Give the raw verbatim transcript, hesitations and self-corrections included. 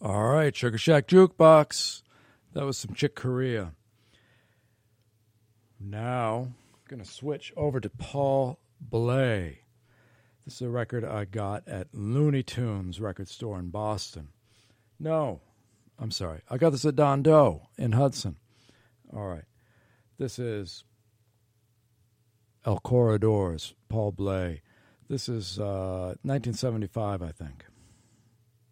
All right, Sugar Shack Jukebox. That was some Chick Corea. Now, I'm going to switch over to Paul Bley. This is a record I got at Looney Tunes record store in Boston. No, I'm sorry. I got this at Don Doe in Hudson. All right. This is El Corredors, Paul Bley. This is uh, nineteen seventy-five, I think.